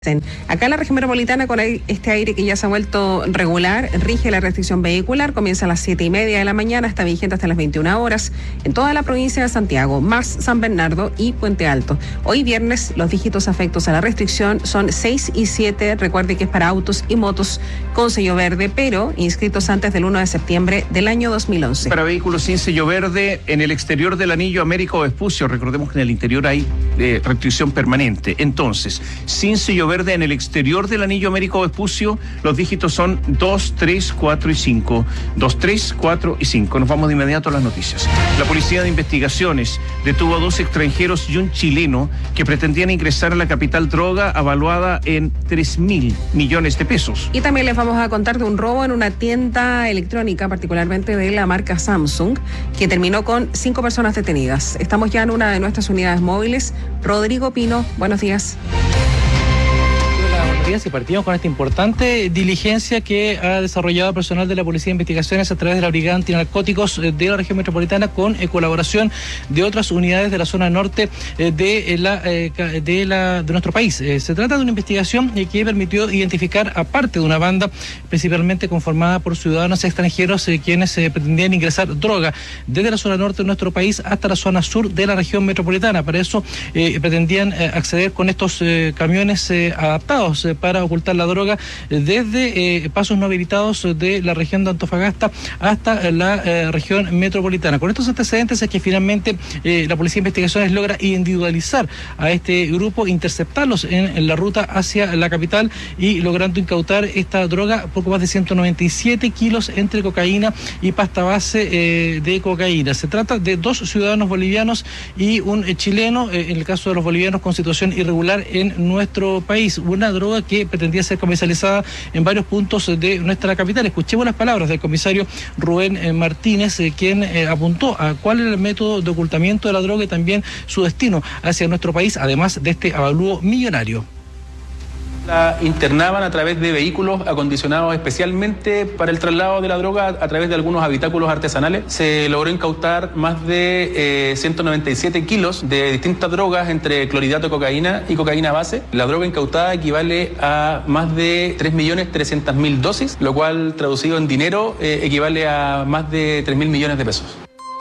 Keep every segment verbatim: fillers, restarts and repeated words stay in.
Acá en la región metropolitana, con este aire que ya se ha vuelto regular, rige la restricción vehicular, comienza a las siete y media de la mañana, está vigente hasta las veintiuna horas, en toda la provincia de Santiago, más San Bernardo y Puente Alto. Hoy viernes, los dígitos afectos a la restricción son seis y siete, recuerde que es para autos y motos con sello verde, pero inscritos antes del uno de septiembre del año dos mil once. Para vehículos sin sello verde, en el exterior del anillo América o Vespucio, recordemos que en el interior hay eh, restricción permanente. Entonces, sin sello verde en el exterior del anillo América o Vespucio, los dígitos son dos, tres, cuatro y cinco. dos, tres, cuatro y cinco. Nos vamos de inmediato a las noticias. La Policía de Investigaciones detuvo a dos extranjeros y un chileno que pretendían ingresar a la capital droga avaluada en tres mil millones de pesos. Y también les vamos a contar de un robo en una tienda electrónica, particularmente de la marca Samsung, que terminó con cinco personas detenidas. Estamos ya en una de nuestras unidades móviles. Rodrigo Pino, buenos días. Y partimos con esta importante diligencia que ha desarrollado el personal de la Policía de Investigaciones a través de la Brigada Antinarcóticos de la región metropolitana con eh, colaboración de otras unidades de la zona norte eh, de, la, eh, de, la, de nuestro país. Eh, se trata de una investigación eh, que permitió identificar a parte de una banda principalmente conformada por ciudadanos extranjeros eh, quienes eh, pretendían ingresar droga desde la zona norte de nuestro país hasta la zona sur de la región metropolitana. Para eso eh, pretendían eh, acceder con estos eh, camiones eh, adaptados eh, para ocultar la droga desde eh, pasos no habilitados de la región de Antofagasta hasta la eh, región metropolitana. Con estos antecedentes es que finalmente eh, la Policía de Investigaciones logra individualizar a este grupo, interceptarlos en, en la ruta hacia la capital y logrando incautar esta droga, poco más de ciento noventa y siete kilos entre cocaína y pasta base eh, de cocaína. Se trata de dos ciudadanos bolivianos y un eh, chileno, eh, en el caso de los bolivianos con situación irregular en nuestro país. Una droga que pretendía ser comercializada en varios puntos de nuestra capital. Escuchemos las palabras del comisario Rubén eh, Martínez, eh, quien eh, apuntó a cuál era el método de ocultamiento de la droga y también su destino hacia nuestro país, además de este avalúo millonario. La internaban a través de vehículos acondicionados especialmente para el traslado de la droga a través de algunos habitáculos artesanales. Se logró incautar más de eh, ciento noventa y siete kilos de distintas drogas entre clorhidrato de cocaína y cocaína base. La droga incautada equivale a más de tres millones trescientas mil dosis, lo cual traducido en dinero eh, equivale a más de tres mil millones de pesos.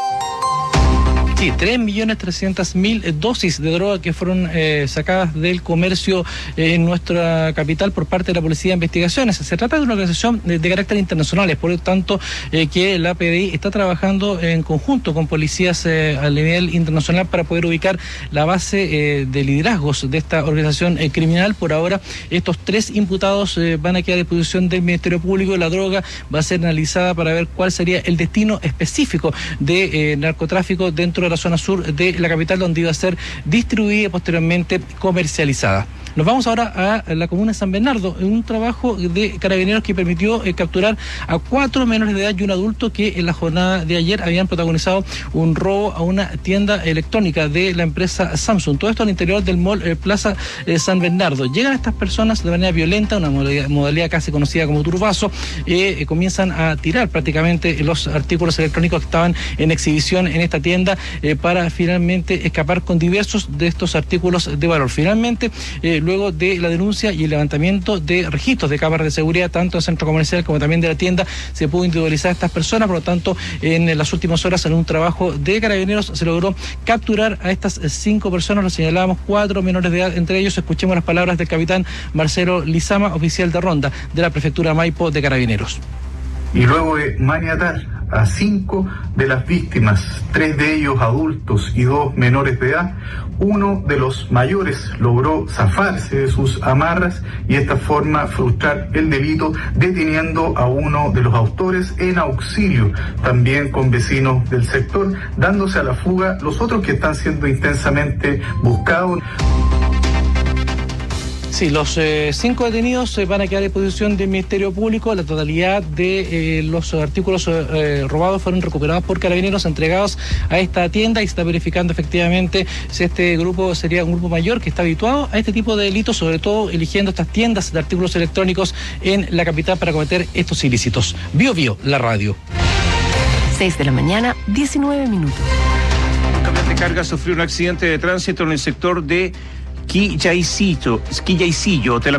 Sí, tres millones trescientas mil dosis de droga que fueron eh, sacadas del comercio eh, en nuestra capital por parte de la Policía de Investigaciones. Se trata de una organización de, de carácter internacional, es por lo tanto eh, que la P D I está trabajando en conjunto con policías eh, a nivel internacional para poder ubicar la base eh, de liderazgos de esta organización eh, criminal. Por ahora, estos tres imputados eh, van a quedar a disposición del Ministerio Público. La droga va a ser analizada para ver cuál sería el destino específico de eh, narcotráfico dentro de la zona sur de la capital, donde iba a ser distribuida y posteriormente comercializada. Nos vamos ahora a la comuna de San Bernardo, en un trabajo de carabineros que permitió eh, capturar a cuatro menores de edad y un adulto que en la jornada de ayer habían protagonizado un robo a una tienda electrónica de la empresa Samsung. Todo esto al interior del mall eh, Plaza eh, San Bernardo. Llegan estas personas de manera violenta, una modalidad, modalidad casi conocida como turbazo, eh, eh, comienzan a tirar prácticamente los artículos electrónicos que estaban en exhibición en esta tienda eh, para finalmente escapar con diversos de estos artículos de valor. Finalmente, eh, luego de la denuncia y el levantamiento de registros de cámaras de seguridad, tanto en el centro comercial como también de la tienda, se pudo individualizar a estas personas. Por lo tanto, en las últimas horas, en un trabajo de carabineros, se logró capturar a estas cinco personas. Lo señalábamos, cuatro menores de edad entre ellos. Escuchemos las palabras del capitán Marcelo Lizama, oficial de ronda de la prefectura Maipo de Carabineros. Y luego de maniatar a cinco de las víctimas, tres de ellos adultos y dos menores de edad, uno de los mayores logró zafarse de sus amarras y de esta forma frustrar el delito, deteniendo a uno de los autores en auxilio también con vecinos del sector, dándose a la fuga los otros que están siendo intensamente buscados. Sí, los eh, cinco detenidos eh, van a quedar a disposición del Ministerio Público. La totalidad de eh, los artículos eh, robados fueron recuperados por carabineros, entregados a esta tienda, y se está verificando efectivamente si este grupo sería un grupo mayor que está habituado a este tipo de delitos, sobre todo eligiendo estas tiendas de artículos electrónicos en la capital para cometer estos ilícitos. Bio Bio, la radio. seis de la mañana, diecinueve minutos. Un camión de carga sufrió un accidente de tránsito en el sector de Quillaisillo, Quillaisillo, te la